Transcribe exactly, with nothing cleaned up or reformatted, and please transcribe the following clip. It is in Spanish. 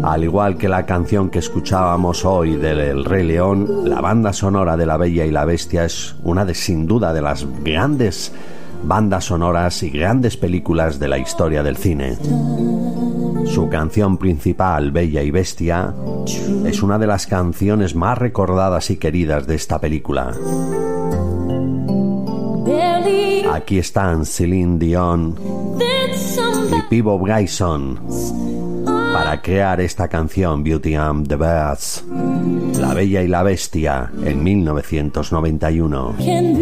Al igual que la canción que escuchábamos hoy del Rey León, la banda sonora de La Bella y la Bestia es una de, sin duda, de las grandes bandas sonoras y grandes películas de la historia del cine. Su canción principal, Bella y Bestia, es una de las canciones más recordadas y queridas de esta película. Aquí están Celine Dion y Peabo Bryson para crear esta canción, Beauty and the Beast, La Bella y la Bestia, en mil novecientos noventa y uno.